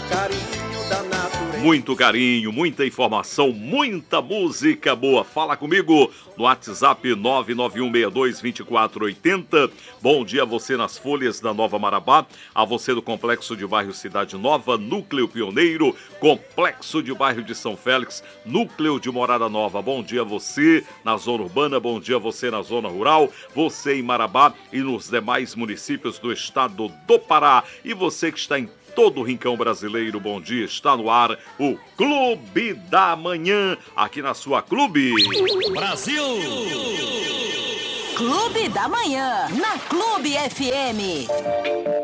carinho da natureza. Muito carinho, muita informação, muita música boa. Fala comigo no WhatsApp 991622480. Bom dia a você nas Folhas da Nova Marabá, a você do Complexo de Bairro Cidade Nova, Núcleo Pioneiro, Complexo de Bairro de São Félix, Núcleo de Morada Nova. Bom dia a você na zona urbana, bom dia a você na zona rural, você em Marabá e nos demais municípios do estado do Pará. E você que está em todo o rincão brasileiro, bom dia, está no ar o Clube da Manhã, aqui na sua Clube Brasil! Clube da Manhã, na Clube FM.